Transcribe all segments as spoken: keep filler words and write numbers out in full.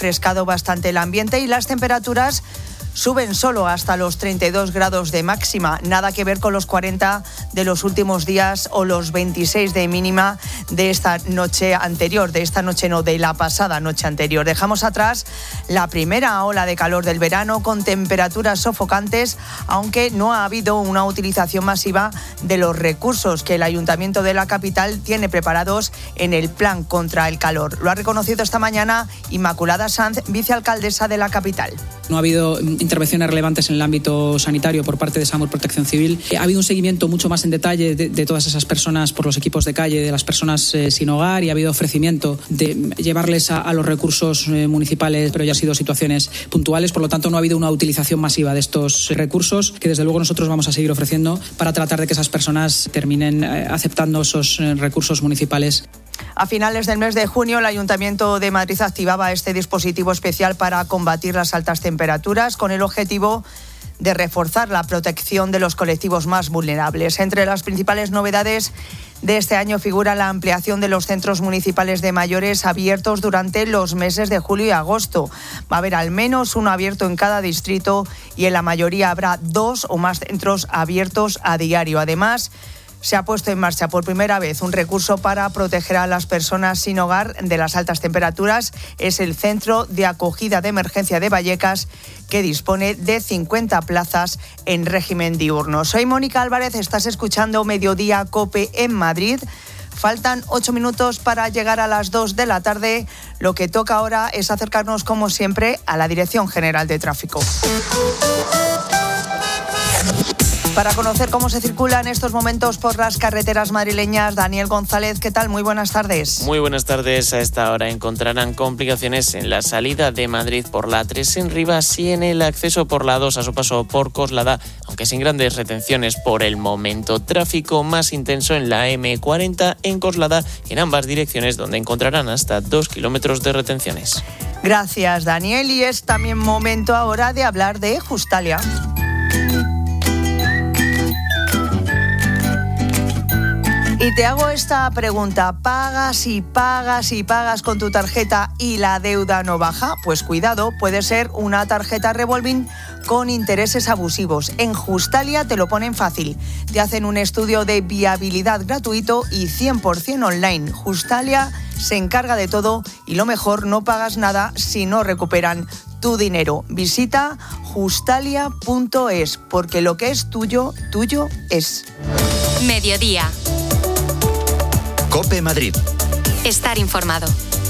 refrescado bastante el ambiente y las temperaturas suben solo hasta los treinta y dos grados de máxima, nada que ver con los cuarenta de los últimos días o los veintiséis de mínima de esta noche anterior, de esta noche no, de la pasada noche anterior. Dejamos atrás la primera ola de calor del verano con temperaturas sofocantes, aunque no ha habido una utilización masiva de los recursos que el Ayuntamiento de la capital tiene preparados en el plan contra el calor. Lo ha reconocido esta mañana Inmaculada Sanz, vicealcaldesa de la capital. No ha habido intervenciones relevantes en el ámbito sanitario por parte de SAMUR Protección Civil. Ha habido un seguimiento mucho más en detalle de, de todas esas personas por los equipos de calle, de las personas eh, sin hogar, y ha habido ofrecimiento de llevarles a, a los recursos eh, municipales, pero ya han sido situaciones puntuales. Por lo tanto, no ha habido una utilización masiva de estos recursos que desde luego nosotros vamos a seguir ofreciendo para tratar de que esas personas terminen eh, aceptando esos eh, recursos municipales. A finales del mes de junio, el Ayuntamiento de Madrid activaba este dispositivo especial para combatir las altas temperaturas con el objetivo de reforzar la protección de los colectivos más vulnerables. Entre las principales novedades de este año figura la ampliación de los centros municipales de mayores abiertos durante los meses de julio y agosto. Va a haber al menos uno abierto en cada distrito y en la mayoría habrá dos o más centros abiertos a diario. Además, se ha puesto en marcha por primera vez un recurso para proteger a las personas sin hogar de las altas temperaturas. Es el Centro de Acogida de Emergencia de Vallecas, que dispone de cincuenta plazas en régimen diurno. Soy Mónica Álvarez, estás escuchando Mediodía COPE en Madrid. Faltan ocho minutos para llegar a las dos de la tarde. Lo que toca ahora es acercarnos, como siempre, a la Dirección General de Tráfico. Para conocer cómo se circula en estos momentos por las carreteras madrileñas, Daniel González, ¿qué tal? Muy buenas tardes. Muy buenas tardes. A esta hora encontrarán complicaciones en la salida de Madrid por la A tres en Rivas y en el acceso por la A dos a su paso por Coslada, aunque sin grandes retenciones por el momento. Tráfico más intenso en la eme cuarenta en Coslada y en ambas direcciones, donde encontrarán hasta dos kilómetros de retenciones. Gracias, Daniel. Y es también momento ahora de hablar de Justalia. Y te hago esta pregunta: ¿pagas y pagas y pagas con tu tarjeta y la deuda no baja? Pues cuidado, puede ser una tarjeta revolving con intereses abusivos. En Justalia te lo ponen fácil. Te hacen un estudio de viabilidad gratuito y cien por ciento online. Justalia se encarga de todo y lo mejor, no pagas nada si no recuperan tu dinero. Visita justalia punto es, porque lo que es tuyo, tuyo es. Mediodía. COPE Madrid. Estar informado.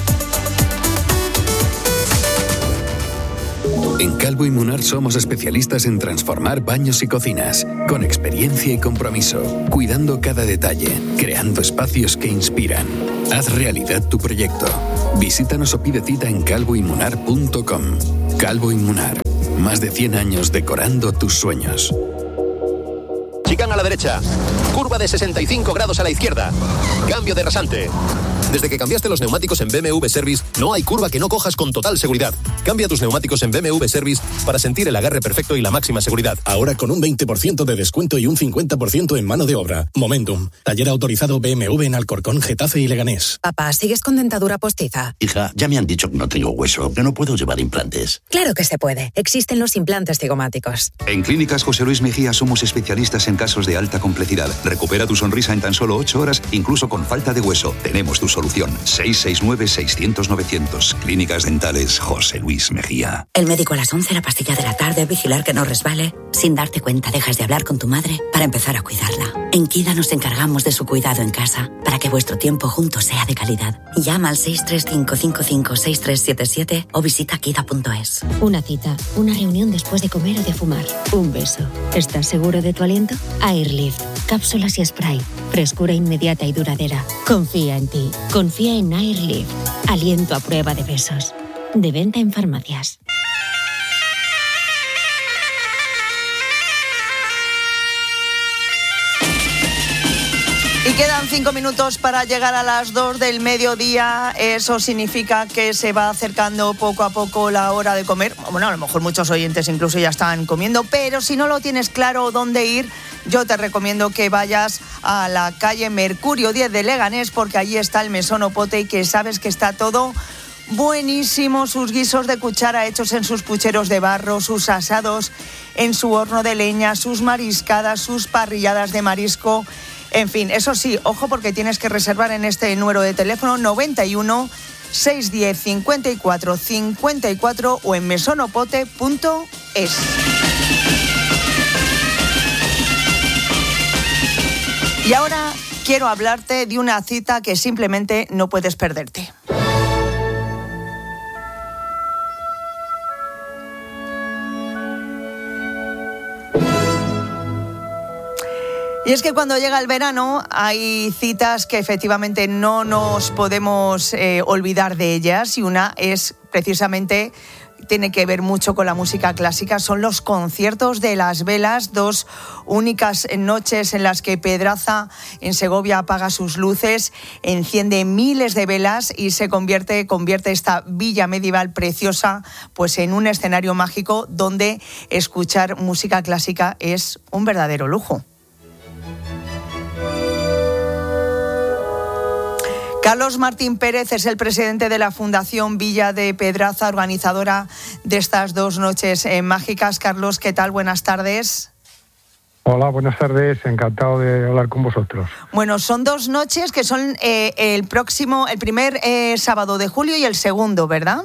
En Calvo y Munar somos especialistas en transformar baños y cocinas, con experiencia y compromiso, cuidando cada detalle, creando espacios que inspiran. Haz realidad tu proyecto. Visítanos o pide cita en calvo y munar punto com. Calvo y Munar, más de cien años decorando tus sueños. Chicane a la derecha. Curva de sesenta y cinco grados a la izquierda. Cambio de rasante. Desde que cambiaste los neumáticos en B M W Service, no hay curva que no cojas con total seguridad. Cambia tus neumáticos en B M W Service para sentir el agarre perfecto y la máxima seguridad. Ahora con un veinte por ciento de descuento y un cincuenta por ciento en mano de obra. Momentum, taller autorizado B M W en Alcorcón, Getafe y Leganés. Papá, ¿sigues con dentadura postiza? Hija, ya me han dicho que no tengo hueso, que no puedo llevar implantes. Claro que se puede. Existen los implantes cigomáticos. En Clínicas José Luis Mejía somos especialistas en casos de alta complejidad. Recupera tu sonrisa en tan solo ocho horas, incluso con falta de hueso. Tenemos tu solución. seis seis nueve, seiscientos, novecientos. Clínicas Dentales José Luis Mejía. El médico a las once, la pastilla de la tarde, vigilar que no resbale. Sin darte cuenta, dejas de hablar con tu madre para empezar a cuidarla. En Kida nos encargamos de su cuidado en casa para que vuestro tiempo juntos sea de calidad. Llama al seis tres cinco cinco cinco seis tres siete siete o visita kida punto es. Una cita, una reunión después de comer o de fumar, un beso. ¿Estás seguro de tu aliento? Airlift, cápsulas y spray. Frescura inmediata y duradera. Confía en ti. Confía en Airlift. Aliento a prueba de besos. De venta en farmacias. Y quedan cinco minutos para llegar a las dos del mediodía. Eso significa que se va acercando poco a poco la hora de comer. Bueno, a lo mejor muchos oyentes incluso ya están comiendo, pero si no lo tienes claro dónde ir, yo te recomiendo que vayas a la calle Mercurio diez de Leganés, porque allí está el Mesón Opote y que sabes que está todo buenísimos sus guisos de cuchara hechos en sus pucheros de barro, sus asados en su horno de leña, sus mariscadas, sus parrilladas de marisco. En fin, eso sí, ojo porque tienes que reservar en este número de teléfono noventa y uno, seiscientos diez, cincuenta y cuatro cincuenta y cuatro o en mesonopote punto es. Y ahora quiero hablarte de una cita que simplemente no puedes perderte. Y es que cuando llega el verano hay citas que efectivamente no nos podemos eh, olvidar de ellas, y una es precisamente, tiene que ver mucho con la música clásica, son los conciertos de las velas, dos únicas noches en las que Pedraza en Segovia apaga sus luces, enciende miles de velas y se convierte, convierte esta villa medieval preciosa pues en un escenario mágico donde escuchar música clásica es un verdadero lujo. Carlos Martín Pérez es el presidente de la Fundación Villa de Pedraza, organizadora de estas dos noches eh, mágicas. Carlos, ¿qué tal? Buenas tardes. Hola, buenas tardes. Encantado de hablar con vosotros. Bueno, son dos noches que son eh, el próximo, el primer eh, sábado de julio y el segundo, ¿verdad?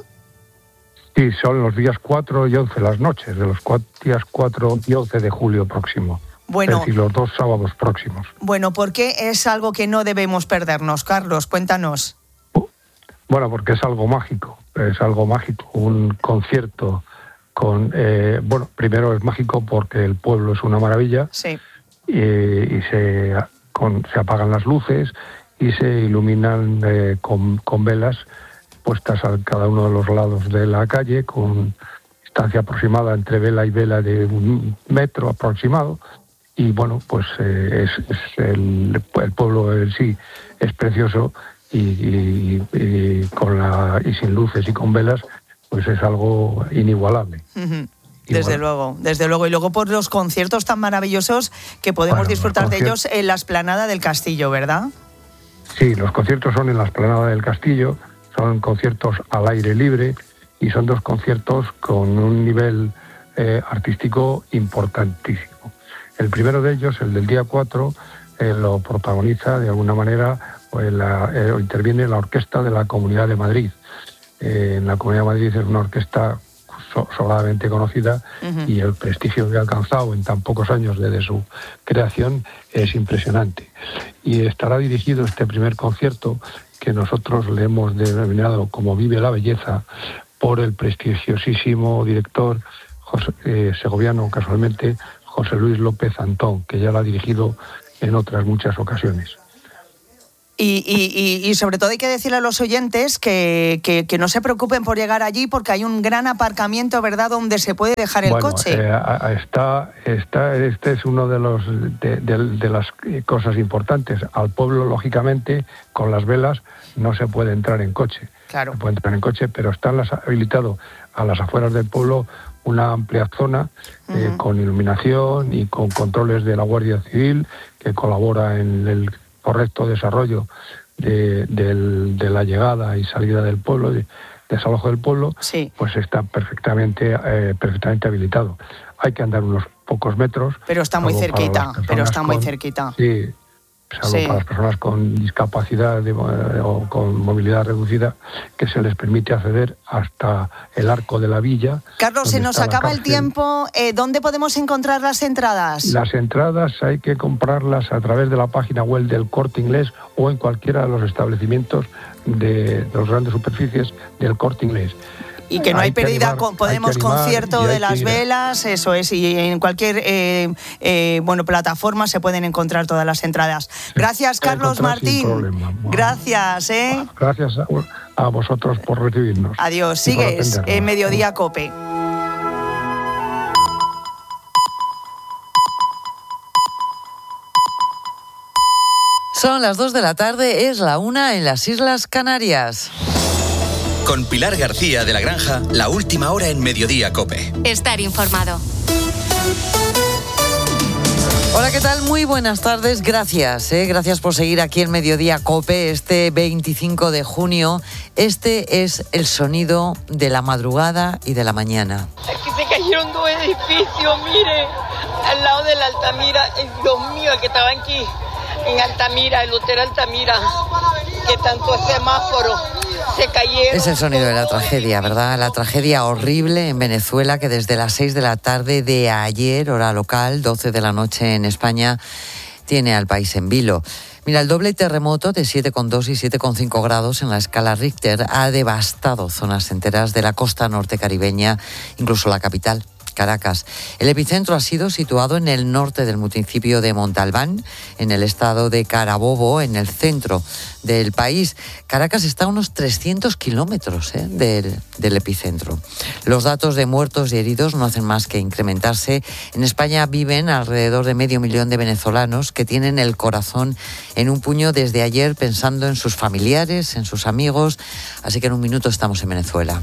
Sí, son los días cuatro y once, las noches de los cuatro, días cuatro y once de julio próximo. Bueno, es decir, los dos sábados próximos. Bueno, ¿por qué es algo que no debemos perdernos, Carlos? Cuéntanos. Bueno, porque es algo mágico, es algo mágico, un concierto con... Eh, bueno, primero es mágico porque el pueblo es una maravilla, sí. y, y se, con, se apagan las luces y se iluminan eh, con, con velas puestas a cada uno de los lados de la calle, con distancia aproximada entre vela y vela de un metro aproximado. Y bueno, pues eh, es, es el, el pueblo en sí es precioso y, y, y con la y sin luces y con velas, pues es algo inigualable. Uh-huh. Desde bueno. luego, desde luego. Y luego por los conciertos tan maravillosos que podemos bueno, disfrutar de ellos en la explanada del Castillo, ¿verdad? Sí, los conciertos son en la explanada del Castillo, son conciertos al aire libre y son dos conciertos con un nivel eh, artístico importantísimo. El primero de ellos, el del día cuatro, eh, lo protagoniza de alguna manera, pues la, eh, interviene la Orquesta de la Comunidad de Madrid. Eh, en la Comunidad de Madrid es una orquesta so, sobradamente conocida, uh-huh. y el prestigio que ha alcanzado en tan pocos años desde su creación es impresionante. Y estará dirigido este primer concierto, que nosotros le hemos denominado como Vive la Belleza, por el prestigiosísimo director José, eh, segoviano, casualmente, José Luis López Antón, que ya lo ha dirigido en otras muchas ocasiones. Y, y, y sobre todo hay que decirle a los oyentes que, que, que no se preocupen por llegar allí, porque hay un gran aparcamiento, ¿verdad?, donde se puede dejar el bueno, coche. Eh, está, está, este es uno de los de, de, de las cosas importantes. Al pueblo, lógicamente, con las velas no se puede entrar en coche. Claro. Se puede entrar en coche, pero está las, habilitado a las afueras del pueblo una amplia zona eh, uh-huh. con iluminación y con controles de la Guardia Civil, que colabora en el correcto desarrollo de, de, de la llegada y salida del pueblo, de desalojo del pueblo, sí. Pues está perfectamente eh, perfectamente habilitado. Hay que andar unos pocos metros. Pero está muy cerquita, pero está muy con, cerquita. Sí, salvo sí. para las personas con discapacidad de, o con movilidad reducida, que se les permite acceder hasta el arco de la villa. Carlos, se nos acaba el tiempo. Eh, ¿Dónde podemos encontrar las entradas? Las entradas hay que comprarlas a través de la página web del Corte Inglés o en cualquiera de los establecimientos de, de las grandes superficies del Corte Inglés. Y que no hay, hay pérdida, animar, con, podemos concierto de las velas, eso es, y en cualquier eh, eh, bueno plataforma se pueden encontrar todas las entradas. Gracias, Carlos Martín. Gracias, ¿eh? Gracias a, a vosotros por recibirnos. Adiós, sigues en Mediodía Cope. Son las dos de la tarde, es la una en las Islas Canarias. Con Pilar García de la Granja, la última hora en Mediodía Cope. Estar informado. Hola, ¿qué tal? Muy buenas tardes. Gracias, ¿eh? Gracias por seguir aquí en Mediodía COPE este veinticinco de junio. Este es el sonido de la madrugada y de la mañana. Aquí se cayeron dos edificios, mire, al lado de la Altamira. Ay, Dios mío, el que estaba aquí en Altamira, el hotel Altamira, que tanto es semáforo. Se cayeron. Es el sonido de la tragedia, ¿verdad? La tragedia horrible en Venezuela que desde las seis de la tarde de ayer, hora local, doce de la noche en España, tiene al país en vilo. Mira, el doble terremoto de siete coma dos y siete coma cinco grados en la escala Richter ha devastado zonas enteras de la costa norte caribeña, incluso la capital, Caracas. El epicentro ha sido situado en el norte del municipio de Montalbán, en el estado de Carabobo, en el centro del país. Caracas está a unos trescientos kilómetros ¿eh? del, del epicentro. Los datos de muertos y heridos no hacen más que incrementarse. En España viven alrededor de medio millón de venezolanos que tienen el corazón en un puño desde ayer pensando en sus familiares, en sus amigos. Así que en un minuto estamos en Venezuela.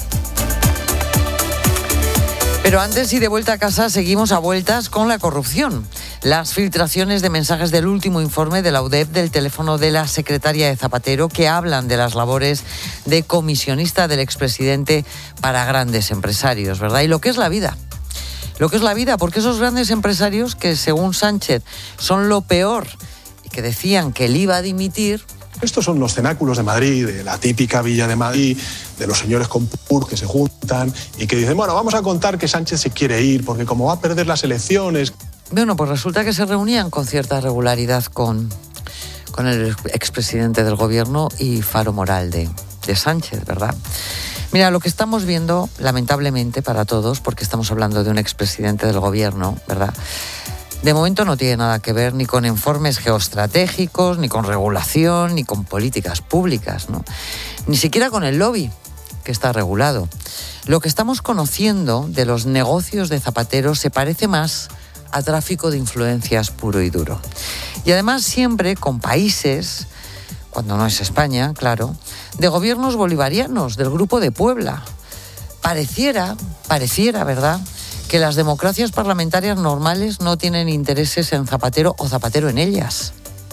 Pero antes y de vuelta a casa seguimos a vueltas con la corrupción. Las filtraciones de mensajes del último informe de la U D E P del teléfono de la secretaria de Zapatero que hablan de las labores de comisionista del expresidente para grandes empresarios, ¿verdad? Y lo que es la vida. Lo que es la vida, porque esos grandes empresarios que según Sánchez son lo peor y que decían que él iba a dimitir. Estos son los cenáculos de Madrid, de la típica Villa de Madrid, de los señores con pur que se juntan y que dicen, bueno, vamos a contar que Sánchez se quiere ir porque como va a perder las elecciones. Bueno, pues resulta que se reunían con cierta regularidad con, con el expresidente del gobierno y faro moral de, de Sánchez, ¿verdad? Mira, lo que estamos viendo, lamentablemente para todos, porque estamos hablando de un expresidente del gobierno, ¿verdad?, de momento no tiene nada que ver ni con informes geoestratégicos, ni con regulación, ni con políticas públicas, ¿no? Ni siquiera con el lobby, que está regulado. Lo que estamos conociendo de los negocios de Zapatero se parece más a tráfico de influencias puro y duro. Y además siempre con países, cuando no es España, claro, de gobiernos bolivarianos, del Grupo de Puebla. Pareciera, pareciera, ¿verdad?, que las democracias parlamentarias normales no tienen intereses en Zapatero o Zapatero en ellas.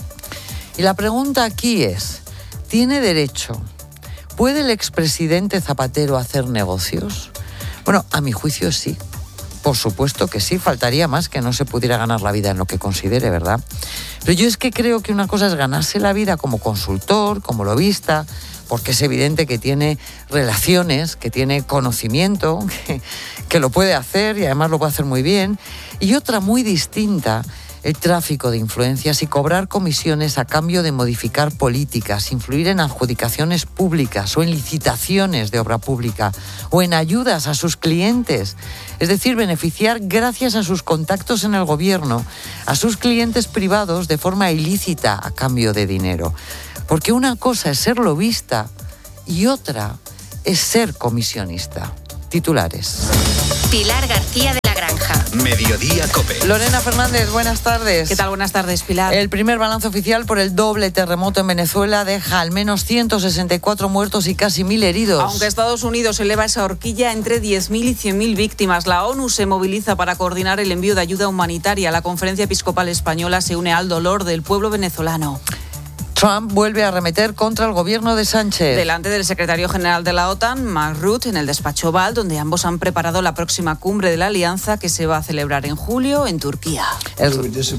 Y la pregunta aquí es, ¿tiene derecho? ¿Puede el expresidente Zapatero hacer negocios? Bueno, a mi juicio sí. Por supuesto que sí, faltaría más que no se pudiera ganar la vida en lo que considere, ¿verdad? Pero yo es que creo que una cosa es ganarse la vida como consultor, como lobista, porque es evidente que tiene relaciones, que tiene conocimiento, que, que lo puede hacer y además lo puede hacer muy bien. Y otra muy distinta, el tráfico de influencias y cobrar comisiones a cambio de modificar políticas, influir en adjudicaciones públicas o en licitaciones de obra pública o en ayudas a sus clientes. Es decir, beneficiar gracias a sus contactos en el gobierno a sus clientes privados de forma ilícita a cambio de dinero. Porque una cosa es ser lobista y otra es ser comisionista. Titulares. Pilar García de la Granja. Mediodía COPE. Lorena Fernández, buenas tardes. ¿Qué tal? Buenas tardes, Pilar. El primer balance oficial por el doble terremoto en Venezuela deja al menos ciento sesenta y cuatro muertos y casi mil heridos. Aunque Estados Unidos eleva esa horquilla entre diez mil y cien mil víctimas, la ONU se moviliza para coordinar el envío de ayuda humanitaria. La Conferencia Episcopal Española se une al dolor del pueblo venezolano. Trump vuelve a arremeter contra el gobierno de Sánchez. Delante del secretario general de la OTAN, Mark Rutte, en el despacho Oval, donde ambos han preparado la próxima cumbre de la alianza que se va a celebrar en julio en Turquía. El...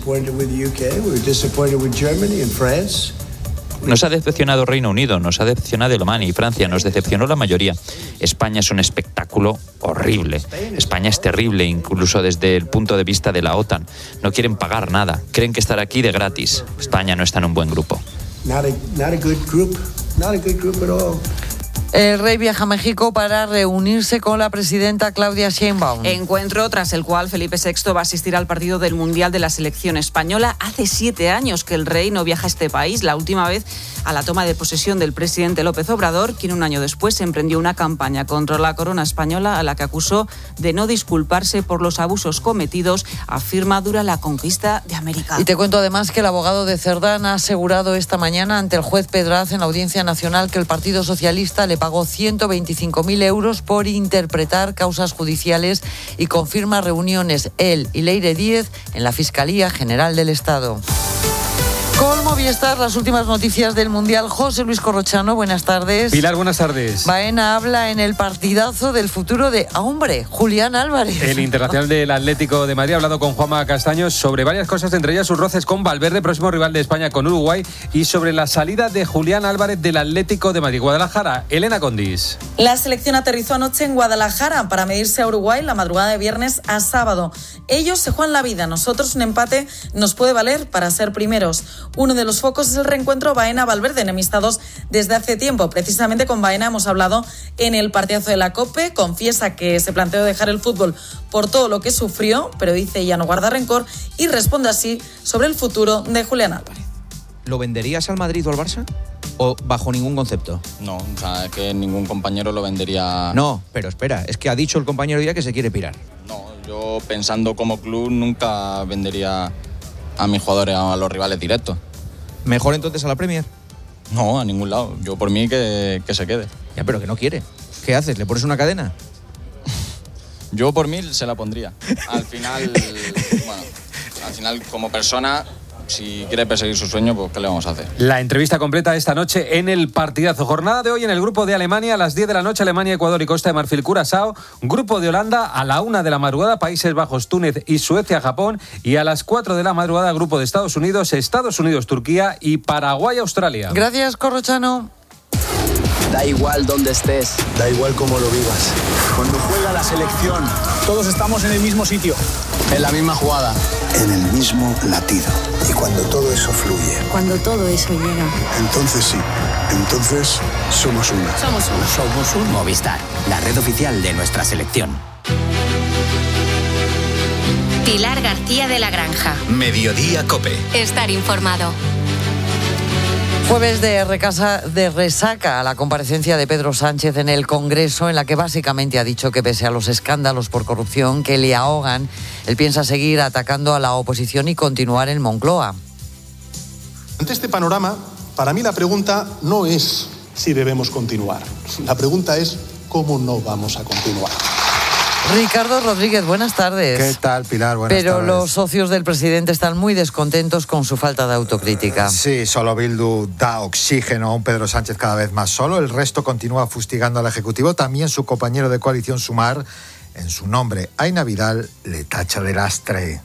Nos ha decepcionado Reino Unido, nos ha decepcionado Alemania y Francia, nos decepcionó la mayoría. España es un espectáculo horrible. España es terrible, incluso desde el punto de vista de la OTAN. No quieren pagar nada, creen que estar aquí de gratis. España no está en un buen grupo. Not a, not a good group, not a good group at all. El rey viaja a México para reunirse con la presidenta Claudia Sheinbaum. Encuentro tras el cual Felipe sexto va a asistir al partido del Mundial de la selección española. Hace siete años que el rey no viaja a este país, la última vez a la toma de posesión del presidente López Obrador, quien un año después emprendió una campaña contra la corona española a la que acusó de no disculparse por los abusos cometidos, afirma, durante la conquista de América. Y te cuento además que el abogado de Cerdán ha asegurado esta mañana ante el juez Pedraz en la Audiencia Nacional que el Partido Socialista le pagó ciento veinticinco mil euros por interpretar causas judiciales y confirma reuniones él y Leire Díez en la Fiscalía General del Estado. Con Movistar, las últimas noticias del Mundial. José Luis Corrochano, buenas tardes. Pilar, buenas tardes. Baena habla en el partidazo del futuro de, ah, hombre, Julián Álvarez. El internacional del Atlético de Madrid ha hablado con Juanma Castaño sobre varias cosas, entre ellas sus roces con Valverde, próximo rival de España con Uruguay, y sobre la salida de Julián Álvarez del Atlético de Madrid. Guadalajara, Elena Condis. La selección aterrizó anoche en Guadalajara para medirse a Uruguay la madrugada de viernes a sábado. Ellos se juegan la vida, nosotros un empate nos puede valer para ser primeros. Uno de los focos es el reencuentro Baena-Valverde, enemistados desde hace tiempo. Precisamente con Baena hemos hablado en el partidazo de la COPE. Confiesa que se planteó dejar el fútbol por todo lo que sufrió, pero dice ya no guarda rencor y responde así sobre el futuro de Julián Álvarez. ¿Lo venderías al Madrid o al Barça? ¿O bajo ningún concepto? No, o sea, es que ningún compañero lo vendería... No, pero espera, es que ha dicho el compañero ya que se quiere pirar. No, yo pensando como club nunca vendería a mis jugadores a los rivales directos. ¿Mejor entonces a la Premier? No, a ningún lado. Yo por mí que, que se quede. Ya, pero que no quiere. ¿Qué haces? ¿Le pones una cadena? Yo por mí se la pondría. Al final, bueno, al final como persona, si quiere perseguir su sueño, pues ¿qué le vamos a hacer? La entrevista completa esta noche en el partidazo. Jornada de hoy en el grupo de Alemania a las diez de la noche, Alemania, Ecuador y Costa de Marfil, Curazao. Grupo de Holanda a la una de la madrugada, Países Bajos, Túnez y Suecia, Japón. Y a las cuatro de la madrugada, grupo de Estados Unidos, Estados Unidos, Turquía y Paraguay, Australia. Gracias, Corrochano. Da igual dónde estés, da igual cómo lo vivas. Cuando juega la selección, todos estamos en el mismo sitio, en la misma jugada, en el mismo latido. Y cuando todo eso fluye, cuando todo eso llega, entonces sí, entonces somos una. Somos uno. Somos un Movistar, la red oficial de nuestra selección. Pilar García de la Granja. Mediodía COPE. Estar informado. Jueves de, recasa, de resaca a la comparecencia de Pedro Sánchez en el Congreso, en la que básicamente ha dicho que pese a los escándalos por corrupción que le ahogan, él piensa seguir atacando a la oposición y continuar en Moncloa. Ante este panorama, para mí la pregunta no es si debemos continuar. La pregunta es cómo no vamos a continuar. Ricardo Rodríguez, buenas tardes. ¿Qué tal, Pilar? Buenas Pero tardes. los socios del presidente están muy descontentos con su falta de autocrítica. Sí, solo Bildu da oxígeno a un Pedro Sánchez cada vez más solo. El resto continúa fustigando al Ejecutivo. También su compañero de coalición Sumar, en su nombre, Aina Vidal, le tacha de lastre.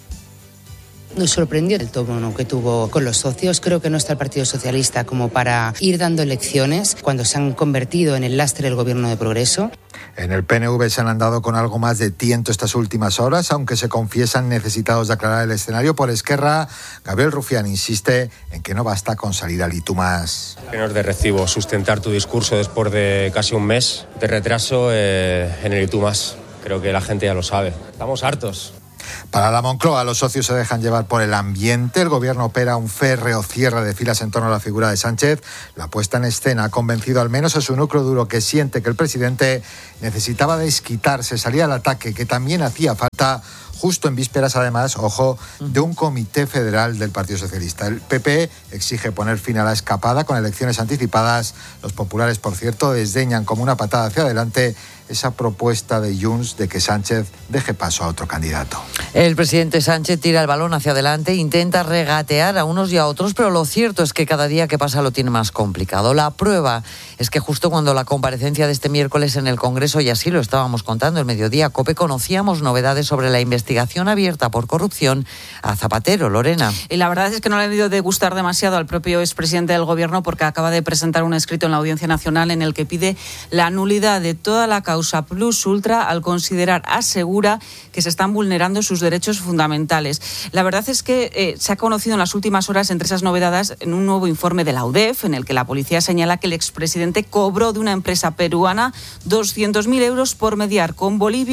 Nos sorprendió el tono que tuvo con los socios. Creo que no está el Partido Socialista como para ir dando lecciones cuando se han convertido en el lastre del gobierno de progreso. En el P N V se han andado con algo más de tiento estas últimas horas, aunque se confiesan necesitados de aclarar el escenario. Por Esquerra, Gabriel Rufián insiste en que no basta con salir al y tú más. Que no es de recibo sustentar tu discurso después de casi un mes de retraso eh, en el y tú más. Creo que la gente ya lo sabe. Estamos hartos. Para la Moncloa, los socios se dejan llevar por el ambiente. El gobierno opera un férreo cierre de filas en torno a la figura de Sánchez. La puesta en escena ha convencido al menos a su núcleo duro, que siente que el presidente necesitaba desquitarse, salía al ataque, que también hacía falta, justo en vísperas, además, ojo, de un comité federal del Partido Socialista. El P P exige poner fin a la escapada con elecciones anticipadas. Los populares, por cierto, desdeñan como una patada hacia adelante esa propuesta de Junts de que Sánchez deje paso a otro candidato. El presidente Sánchez tira el balón hacia adelante, intenta regatear a unos y a otros, pero lo cierto es que cada día que pasa lo tiene más complicado. La prueba es que justo cuando la comparecencia de este miércoles en el Congreso, y así lo estábamos contando en Mediodía COPE, conocíamos novedades sobre la investigación abierta por corrupción a Zapatero. Lorena. Y la verdad es que no le ha debido de gustar demasiado al propio expresidente del Gobierno, porque acaba de presentar un escrito en la Audiencia Nacional en el que pide la nulidad de toda la causa plus ultra al considerar, asegura, que se están vulnerando sus derechos fundamentales. La verdad es que eh, se ha conocido en las últimas horas, entre esas novedades, en un nuevo informe de la U D E F, en el que la policía señala que el expresidente cobró de una empresa peruana doscientos mil euros por mediar con Bolivia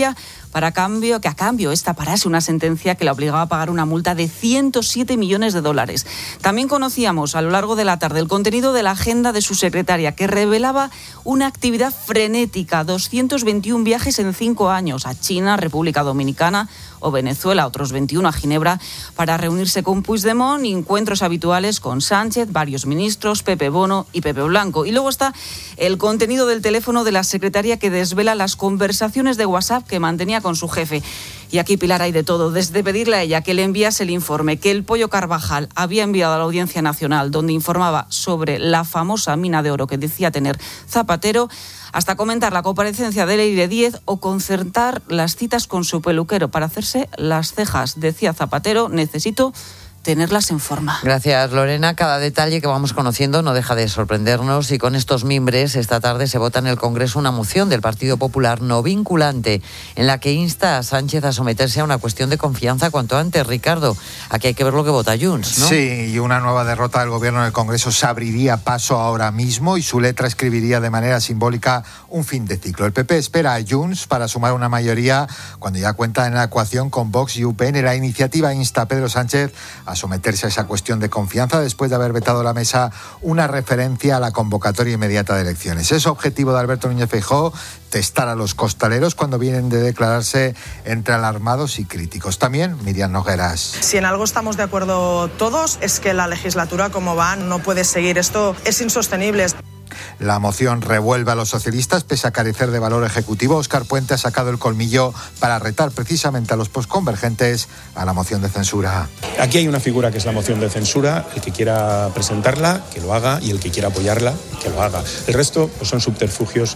para cambio, que a cambio esta parase una sentencia que la obligaba a pagar una multa de ciento siete millones de dólares. También conocíamos a lo largo de la tarde el contenido de la agenda de su secretaria, que revelaba una actividad frenética, doscientos veintiún viajes en cinco años a China, República Dominicana o Venezuela, otros veintiuno a Ginebra, para reunirse con Puigdemont, encuentros habituales con Sánchez, varios ministros, Pepe Bono y Pepe Blanco. Y luego está el contenido del teléfono de la secretaria, que desvela las conversaciones de WhatsApp que mantenía con su jefe. Y aquí, Pilar, hay de todo, desde pedirle a ella que le enviase el informe que el Pollo Carvajal había enviado a la Audiencia Nacional, donde informaba sobre la famosa mina de oro que decía tener Zapatero, hasta comentar la comparecencia de Leire Díez o concertar las citas con su peluquero para hacerse las cejas. Decía Zapatero: necesito tenerlas en forma. Gracias, Lorena. Cada detalle que vamos conociendo no deja de sorprendernos, y con estos mimbres esta tarde se vota en el Congreso una moción del Partido Popular no vinculante en la que insta a Sánchez a someterse a una cuestión de confianza cuanto antes. Ricardo, aquí hay que ver lo que vota Junts, ¿no? Sí, y una nueva derrota del Gobierno en el Congreso se abriría paso ahora mismo y su letra escribiría de manera simbólica un fin de ciclo. El P P espera a Junts para sumar una mayoría cuando ya cuenta en la ecuación con Vox y U P N. La iniciativa insta a Pedro Sánchez a someterse a esa cuestión de confianza después de haber vetado la mesa una referencia a la convocatoria inmediata de elecciones. Es objetivo de Alberto Núñez Feijóo testar a los costaleros cuando vienen de declararse entre alarmados y críticos. También Miriam Nogueras. Si en algo estamos de acuerdo todos es que la legislatura como va no puede seguir. Esto es insostenible. La moción revuelve a los socialistas pese a carecer de valor ejecutivo. Óscar Puente ha sacado el colmillo para retar precisamente a los posconvergentes a la moción de censura. Aquí hay una figura que es la moción de censura. El que quiera presentarla, que lo haga, y el que quiera apoyarla, que lo haga. El resto pues, son subterfugios.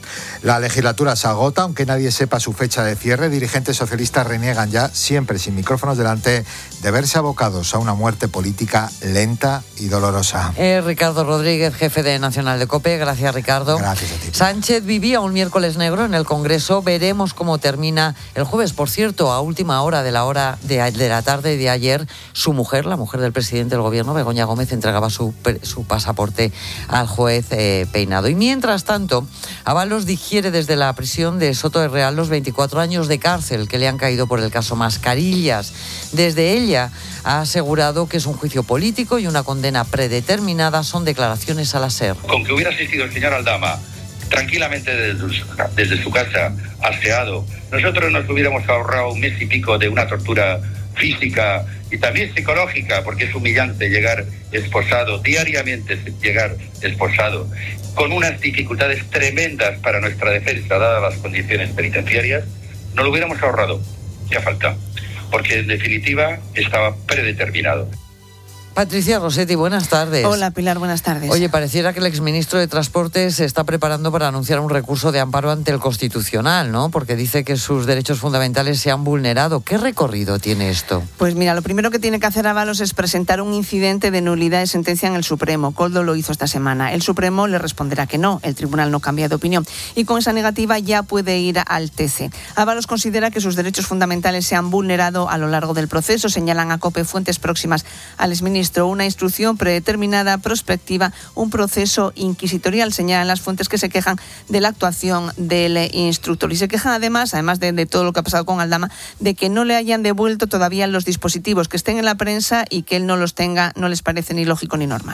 La legislatura se agota, aunque nadie sepa su fecha de cierre. Dirigentes socialistas reniegan ya, siempre sin micrófonos delante, de verse abocados a una muerte política lenta y dolorosa. Eh, Ricardo Rodríguez, jefe de Nacional de COPE. Gracias, Ricardo. Gracias a ti. Sánchez vivía un miércoles negro en el Congreso. Veremos cómo termina el jueves. Por cierto, a última hora de la hora de, de la tarde de ayer, su mujer, la mujer del presidente del Gobierno, Begoña Gómez, entregaba su, su pasaporte al juez eh, Peinado. Y mientras tanto, Ábalos digiere desde la prisión de Soto de Real los veinticuatro años de cárcel que le han caído por el caso Mascarillas. Desde ella ha asegurado que es un juicio político y una condena predeterminada. Son declaraciones a la SER. Con que hubiera asistido el señor Aldama tranquilamente desde, desde su casa, aseado, nosotros nos hubiéramos ahorrado un mes y pico de una tortura física y también psicológica, porque es humillante llegar esposado, diariamente llegar esposado, con unas dificultades tremendas para nuestra defensa, dadas las condiciones penitenciarias. No lo hubiéramos ahorrado, ya falta, porque en definitiva estaba predeterminado. Patricia Rossetti, buenas tardes. Hola, Pilar, buenas tardes. Oye, pareciera que el exministro de Transportes se está preparando para anunciar un recurso de amparo ante el Constitucional, ¿no? Porque dice que sus derechos fundamentales se han vulnerado. ¿Qué recorrido tiene esto? Pues mira, lo primero que tiene que hacer Ábalos es presentar un incidente de nulidad de sentencia en el Supremo. Koldo lo hizo esta semana. El Supremo le responderá que no. El tribunal no cambia de opinión. Y con esa negativa ya puede ir al T C. Ábalos considera que sus derechos fundamentales se han vulnerado a lo largo del proceso. Señalan a COPE fuentes próximas al exministro. Una instrucción predeterminada, prospectiva, un proceso inquisitorial, señalan las fuentes que se quejan de la actuación del instructor. Y se quejan además, además de, de todo lo que ha pasado con Aldama, de que no le hayan devuelto todavía los dispositivos, que estén en la prensa y que él no los tenga, no les parece ni lógico ni normal.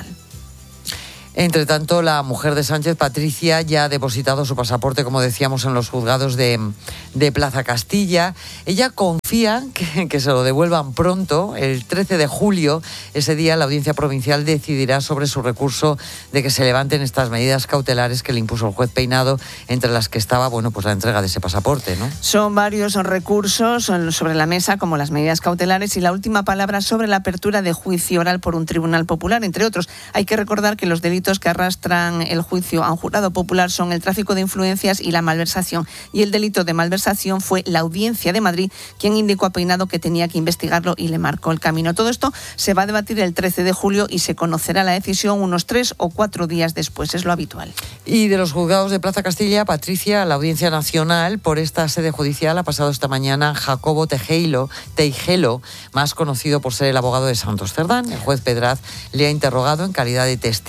Entre tanto, la mujer de Sánchez, Patricia, ya ha depositado su pasaporte, como decíamos, en los juzgados de, de Plaza Castilla. Ella confía que, que se lo devuelvan pronto. El trece de julio, ese día, la Audiencia Provincial decidirá sobre su recurso de que se levanten estas medidas cautelares que le impuso el juez Peinado, entre las que estaba, bueno, pues la entrega de ese pasaporte, ¿no? Son varios recursos sobre la mesa, como las medidas cautelares y la última palabra sobre la apertura de juicio oral por un tribunal popular, entre otros. Hay que recordar que los delitos que arrastran el juicio a un jurado popular son el tráfico de influencias y la malversación. Y el delito de malversación fue la Audiencia de Madrid quien indicó a Peinado que tenía que investigarlo y le marcó el camino. Todo esto se va a debatir el trece de julio y se conocerá la decisión unos tres o cuatro días después, es lo habitual. Y de los juzgados de Plaza Castilla, Patricia, la Audiencia Nacional, por esta sede judicial ha pasado esta mañana Jacobo Tejeilo, Teijelo, más conocido por ser el abogado de Santos Cerdán. El juez Pedraz le ha interrogado en calidad de testigo por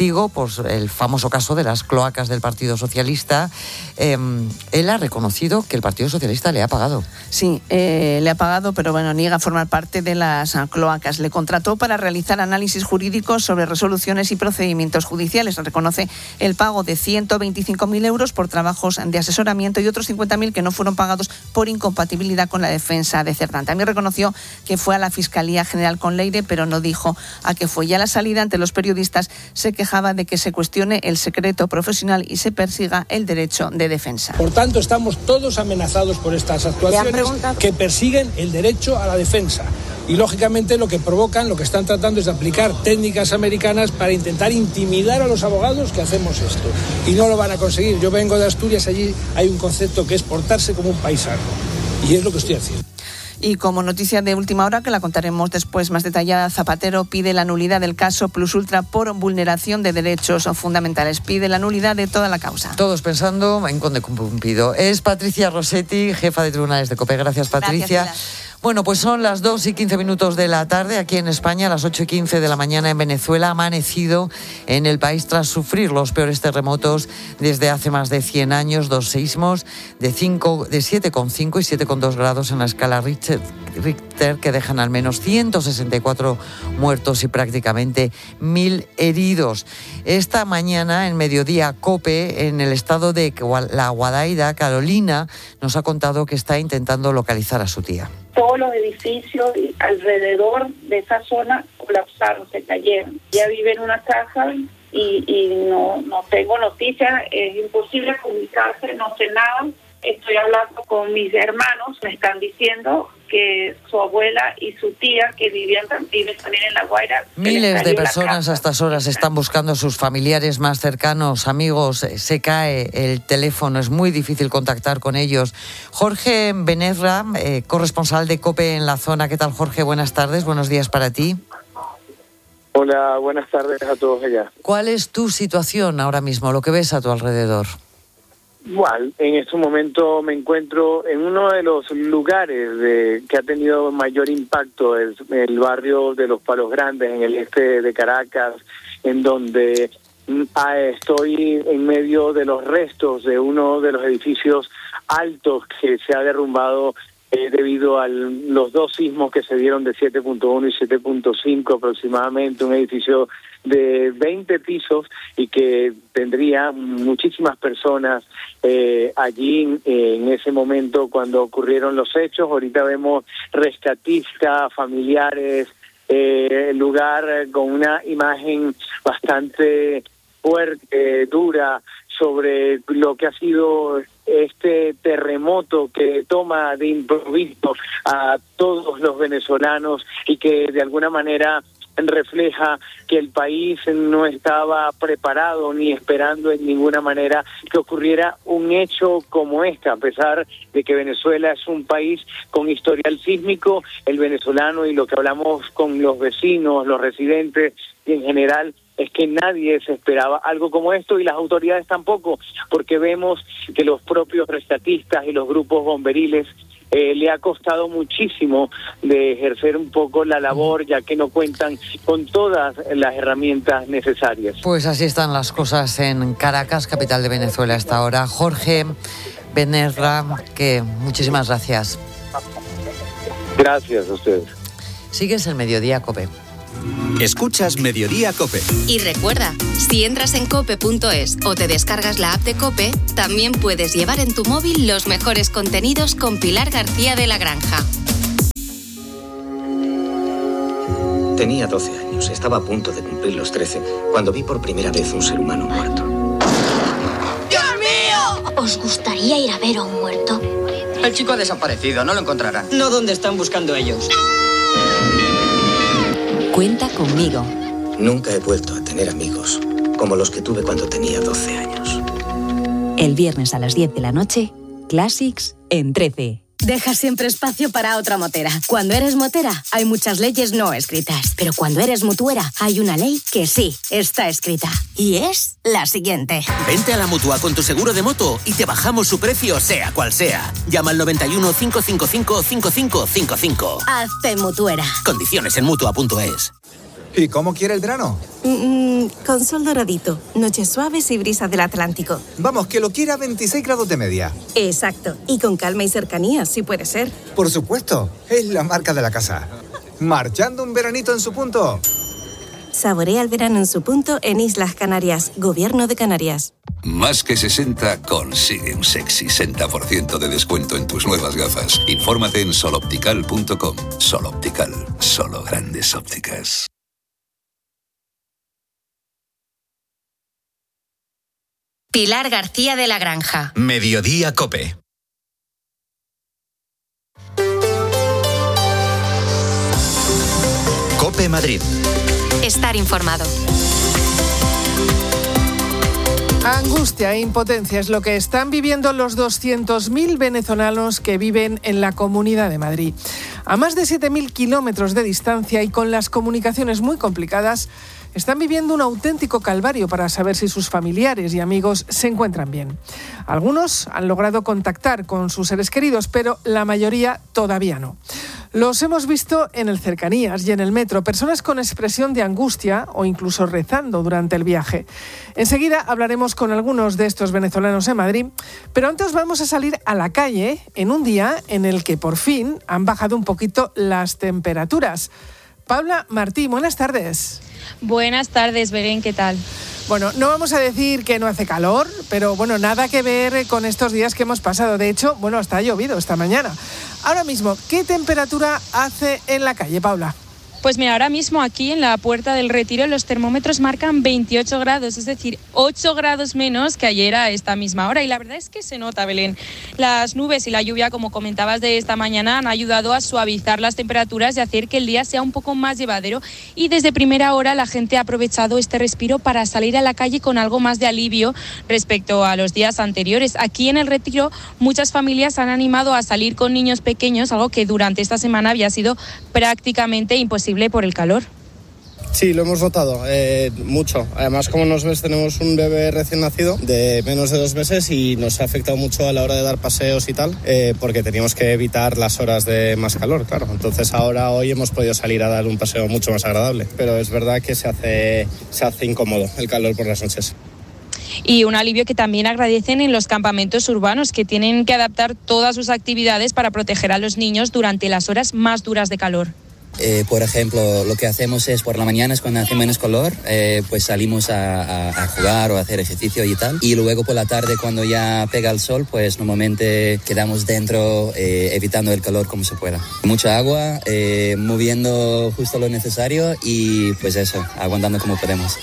los, el famoso caso de las cloacas del Partido Socialista. Eh, él ha reconocido que el Partido Socialista le ha pagado. Sí, eh, le ha pagado, pero bueno, niega formar parte de las uh, cloacas. Le contrató para realizar análisis jurídicos sobre resoluciones y procedimientos judiciales. Reconoce el pago de ciento veinticinco mil euros por trabajos de asesoramiento y otros cincuenta mil que no fueron pagados por incompatibilidad con la defensa de Cerdán. También reconoció que fue a la Fiscalía General con Leire, pero no dijo a qué fue. Ya a la salida, ante los periodistas, se quejaba de que se cuestione el secreto profesional y se persiga el derecho de defensa. Por tanto, estamos todos amenazados por estas actuaciones que persiguen el derecho a la defensa. Y, lógicamente, lo que provocan, lo que están tratando es de aplicar técnicas americanas para intentar intimidar a los abogados que hacemos esto. Y no lo van a conseguir. Yo vengo de Asturias, allí hay un concepto que es portarse como un paisano. Y es lo que estoy haciendo. Y como noticia de última hora, que la contaremos después más detallada, Zapatero pide la nulidad del caso Plus Ultra por vulneración de derechos fundamentales. Pide la nulidad de toda la causa. Todos pensando en Conde Cumpido. Es Patricia Rossetti, jefa de tribunales de COPE. Gracias, Patricia. Gracias, bueno, pues son las dos y quince minutos de la tarde aquí en España, las ocho y quince de la mañana en Venezuela. Ha amanecido en el país tras sufrir los peores terremotos desde hace más de cien años. Dos seísmos de, de siete coma cinco y siete coma dos grados en la escala Richter, Richter que dejan al menos ciento sesenta y cuatro muertos y prácticamente mil heridos. Esta mañana, en mediodía, COPE, en el estado de La Guadaira, Carolina, nos ha contado que está intentando localizar a su tía. Todos los edificios alrededor de esa zona colapsaron, se cayeron. Ella vive en una casa y, y no, no tengo noticias, es imposible comunicarse, no sé nada. Estoy hablando con mis hermanos, me están diciendo que su abuela y su tía, que vivían viven también en La Guaira. Miles de personas a estas horas están buscando a sus familiares más cercanos, amigos. Se cae el teléfono, es muy difícil contactar con ellos. Jorge Benerra, eh, corresponsal de COPE en la zona. ¿Qué tal, Jorge? Buenas tardes, buenos días para ti. Hola, buenas tardes a todos allá. ¿Cuál es tu situación ahora mismo, lo que ves a tu alrededor? Igual, en este momento me encuentro en uno de los lugares de, que ha tenido mayor impacto, es el barrio de Los Palos Grandes, en el este de Caracas, en donde ah, estoy en medio de los restos de uno de los edificios altos que se ha derrumbado eh, debido a los dos sismos que se dieron de siete punto uno y siete punto cinco aproximadamente, un edificio de veinte pisos y que tendría muchísimas personas eh, allí eh, en ese momento cuando ocurrieron los hechos. Ahorita vemos rescatistas, familiares, eh, el lugar con una imagen bastante fuerte, eh, dura, sobre lo que ha sido este terremoto que toma de improviso a todos los venezolanos y que de alguna manera refleja que el país no estaba preparado ni esperando en ninguna manera que ocurriera un hecho como este. A pesar de que Venezuela es un país con historial sísmico, el venezolano, y lo que hablamos con los vecinos, los residentes y en general, es que nadie se esperaba algo como esto y las autoridades tampoco, porque vemos que los propios rescatistas y los grupos bomberiles Eh, le ha costado muchísimo de ejercer un poco la labor, ya que no cuentan con todas las herramientas necesarias. Pues así están las cosas en Caracas, capital de Venezuela hasta ahora. Jorge Benerra, que muchísimas gracias. Gracias a ustedes. Sigues el Mediodía COPE. Escuchas Mediodía COPE. Y recuerda, si entras en cope punto es o te descargas la app de COPE, también puedes llevar en tu móvil los mejores contenidos con Pilar García de la Granja. Tenía doce años, estaba a punto de cumplir los trece, cuando vi por primera vez un ser humano muerto. ¡Dios mío! ¿Os gustaría ir a ver a un muerto? El chico ha desaparecido, no lo encontrarán. No donde están buscando ellos. Cuenta conmigo. Nunca he vuelto a tener amigos como los que tuve cuando tenía doce años. El viernes a las diez de la noche, Classics en trece. Deja siempre espacio para otra motera. Cuando eres motera, hay muchas leyes no escritas. Pero cuando eres mutuera, hay una ley que sí está escrita. Y es la siguiente. Vente a la Mutua con tu seguro de moto y te bajamos su precio, sea cual sea. Llama al noventa y uno, cinco cinco cinco, cinco cinco cinco cinco. Hazte mutuera. Condiciones en Mutua punto es. ¿Y cómo quiere el verano? Mm, con sol doradito, noches suaves y brisas del Atlántico. Vamos, que lo quiera a veintiséis grados de media. Exacto, y con calma y cercanía, si puede ser. Por supuesto, es la marca de la casa. Marchando un veranito en su punto. Saborea el verano en su punto en Islas Canarias, Gobierno de Canarias. Más que sesenta consigue un sexy sesenta por ciento de descuento en tus nuevas gafas. Infórmate en soloptical punto com. Soloptical, solo grandes ópticas. Pilar García de la Granja. Mediodía COPE. COPE Madrid. Estar informado. Angustia e impotencia es lo que están viviendo los doscientos mil venezolanos que viven en la Comunidad de Madrid. A más de siete mil kilómetros de distancia y con las comunicaciones muy complicadas, están viviendo un auténtico calvario para saber si sus familiares y amigos se encuentran bien. Algunos han logrado contactar con sus seres queridos, pero la mayoría todavía no. Los hemos visto en el Cercanías y en el metro, personas con expresión de angustia o incluso rezando durante el viaje. Enseguida hablaremos con algunos de estos venezolanos en Madrid, pero antes vamos a salir a la calle en un día en el que por fin han bajado un poquito las temperaturas. Paula Martí, buenas tardes. Buenas tardes, Belén, ¿qué tal? Bueno, no vamos a decir que no hace calor, pero bueno, nada que ver con estos días que hemos pasado. De hecho, bueno, hasta ha llovido esta mañana. Ahora mismo, ¿qué temperatura hace en la calle, Paula? Pues mira, ahora mismo aquí en la Puerta del Retiro los termómetros marcan veintiocho grados, es decir, ocho grados menos que ayer a esta misma hora. Y la verdad es que se nota, Belén. Las nubes y la lluvia, como comentabas de esta mañana, han ayudado a suavizar las temperaturas y hacer que el día sea un poco más llevadero. Y desde primera hora la gente ha aprovechado este respiro para salir a la calle con algo más de alivio respecto a los días anteriores. Aquí en el Retiro muchas familias han animado a salir con niños pequeños, algo que durante esta semana había sido prácticamente imposible por el calor. Sí, lo hemos notado, eh, mucho. Además, como nos ves, tenemos un bebé recién nacido de menos de dos meses y nos ha afectado mucho a la hora de dar paseos y tal, eh, porque teníamos que evitar las horas de más calor, claro. Entonces ahora, hoy hemos podido salir a dar un paseo mucho más agradable, pero es verdad que se hace, se hace incómodo el calor por las noches. Y un alivio que también agradecen en los campamentos urbanos, que tienen que adaptar todas sus actividades para proteger a los niños durante las horas más duras de calor. Eh, por ejemplo, lo que hacemos es por la mañana, es cuando hace menos calor, eh, pues salimos a, a, a jugar o a hacer ejercicio y tal. Y luego por la tarde, cuando ya pega el sol, pues normalmente quedamos dentro, eh, evitando el calor como se pueda. Mucha agua, eh, moviendo justo lo necesario y pues eso, aguantando como podemos.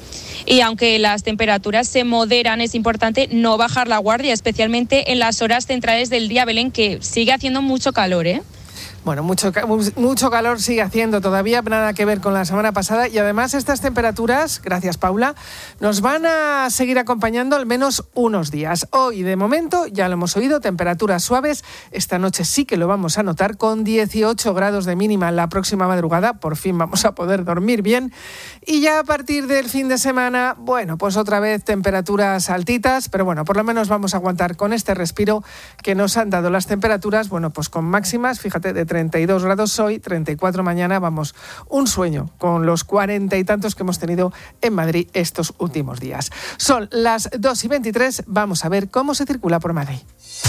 Y aunque las temperaturas se moderan, es importante no bajar la guardia, especialmente en las horas centrales del día, Belén, que sigue haciendo mucho calor, ¿eh? Bueno, mucho, mucho calor sigue haciendo todavía, nada que ver con la semana pasada y además estas temperaturas, gracias Paula, nos van a seguir acompañando al menos unos días. Hoy de momento, ya lo hemos oído, temperaturas suaves, esta noche sí que lo vamos a notar con dieciocho grados de mínima la próxima madrugada, por fin vamos a poder dormir bien y ya a partir del fin de semana, bueno, pues otra vez temperaturas altitas, pero bueno, por lo menos vamos a aguantar con este respiro que nos han dado las temperaturas, bueno, pues con máximas, fíjate, de treinta y dos grados hoy, treinta y cuatro mañana, vamos, un sueño con los cuarenta y tantos que hemos tenido en Madrid estos últimos días. Son las dos y veintitrés, vamos a ver cómo se circula por Madrid.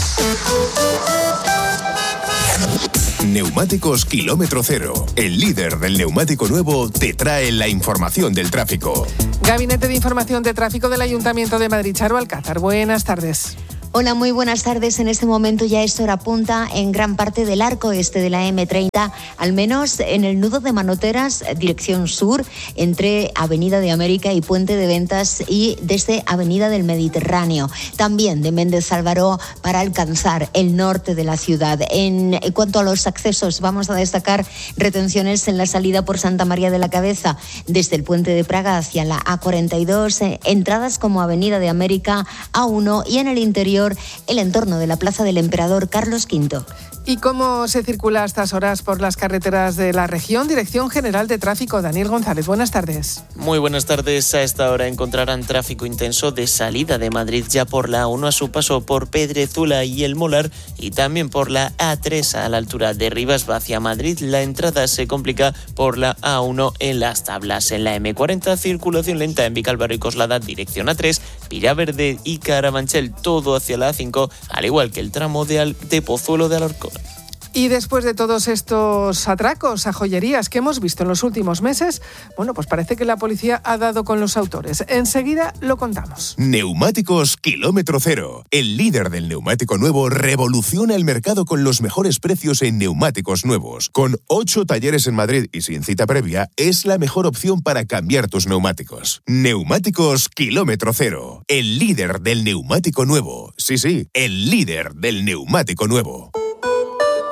Neumáticos Kilómetro Cero, el líder del neumático nuevo, te trae la información del tráfico. Gabinete de Información de Tráfico del Ayuntamiento de Madrid, Charo Alcázar, buenas tardes. Hola, muy buenas tardes. En este momento ya es hora punta en gran parte del arco este de la eme treinta, al menos en el nudo de Manoteras, dirección sur, entre Avenida de América y Puente de Ventas y desde Avenida del Mediterráneo. También de Méndez Álvaro para alcanzar el norte de la ciudad. En cuanto a los accesos, vamos a destacar retenciones en la salida por Santa María de la Cabeza, desde el Puente de Praga hacia la A cuarenta y dos, eh, entradas como Avenida de América, A uno y en el interior el entorno de la Plaza del Emperador Carlos quinto. ¿Y cómo se circula a estas horas por las carreteras de la región? Dirección General de Tráfico, Daniel González. Buenas tardes. Muy buenas tardes. A esta hora encontrarán tráfico intenso de salida de Madrid ya por la A uno a su paso por Pedrezuela y El Molar y también por la A tres a la altura de Rivas hacia Madrid. La entrada se complica por la A uno en Las Tablas. En la eme cuarenta, circulación lenta en Vicálvaro y Coslada, dirección A tres, Villaverde y Carabanchel, todo hacia la A cinco, al igual que el tramo de, Al- de Pozuelo de Alarcón. Y después de todos estos atracos a joyerías que hemos visto en los últimos meses, bueno, pues parece que la policía ha dado con los autores. Enseguida lo contamos. Neumáticos Kilómetro Cero. El líder del neumático nuevo revoluciona el mercado con los mejores precios en neumáticos nuevos. Con ocho talleres en Madrid y sin cita previa, es la mejor opción para cambiar tus neumáticos. Neumáticos Kilómetro Cero. El líder del neumático nuevo. Sí, sí, el líder del neumático nuevo.